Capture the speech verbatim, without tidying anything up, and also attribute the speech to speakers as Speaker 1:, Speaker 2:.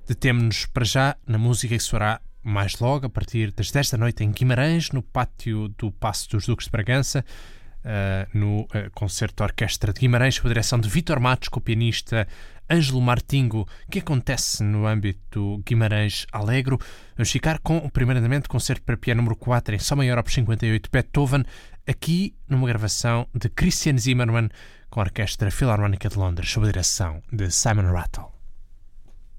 Speaker 1: Detemo-nos para já na música que soará mais logo, a partir das dez da noite em Guimarães, no pátio do Paço dos Duques de Bragança, uh, no uh, concerto da Orquestra de Guimarães, sob a direção de Vítor Matos, com o pianista Ângelo Martingo, que acontece no âmbito do Guimarães Alegro. Vamos ficar com o primeiro andamento, concerto para piano número quatro em Sol maior opus cinquenta e oito de Beethoven, aqui numa gravação de Christian Zimmermann com a Orquestra Filarmónica de Londres, sob a direção de Simon Rattle.